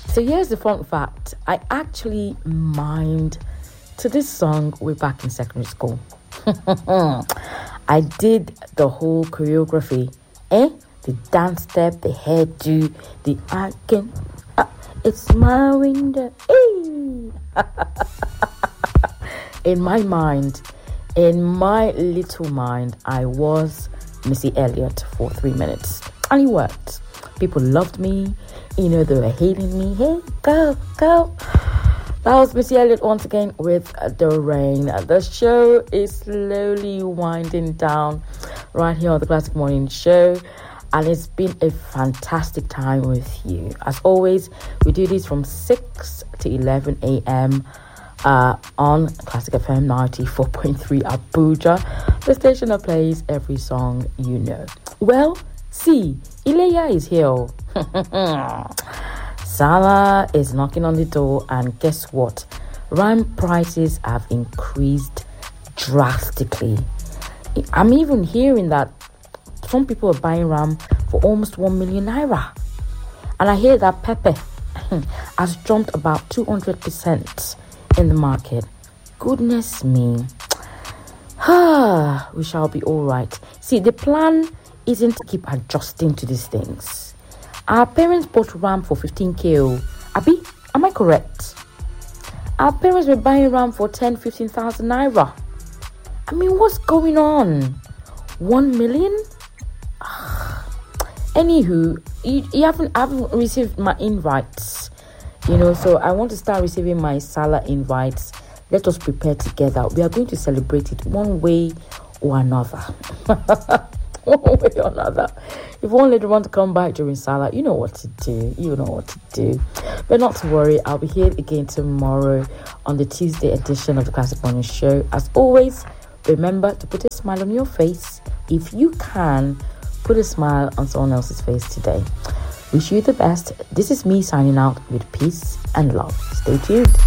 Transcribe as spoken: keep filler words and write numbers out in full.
So here's the fun fact. I actually mimed to this song way back in secondary school. I did the whole choreography. Eh? The dance step, the hairdo, the I can... Uh, it's my window. Hey! In my mind, in my little mind, I was Missy Elliott for three minutes. And it worked. People loved me. You know, they were hailing me. Hey, go, go. That was Missy Elliott once again with The Rain. The show is slowly winding down right here on the Classic Morning Show. And it's been a fantastic time with you. As always, we do this from six to eleven a.m. Uh, on Classic F M ninety-four point three Abuja, the station that plays every song you know. Well, see, Ileya is here. Salah is knocking on the door, and guess what? Ram prices have increased drastically. I'm even hearing that some people are buying Ram for almost one million naira. And I hear that pepper has jumped about two hundred percent in the market. Goodness me. We shall be all right. See, the plan isn't to keep adjusting to these things. Our parents bought Ram for fifteen k. Abi, am I correct? Our parents were buying Ram for ten, fifteen thousand naira. I mean, what's going on? One million? Anywho, you, you haven't, haven't received my invites, you know, so I want to start receiving my Salah invites. Let us prepare together. We are going to celebrate it one way or another. One way or another. If one lady want to come by during Salah, you know what to do. You know what to do. But not to worry, I'll be here again tomorrow on the Tuesday edition of the Classic Morning Show. As always, remember to put a smile on your face. If you can, put a smile on someone else's face today. Wish you the best. This is me signing out with peace and love. Stay tuned.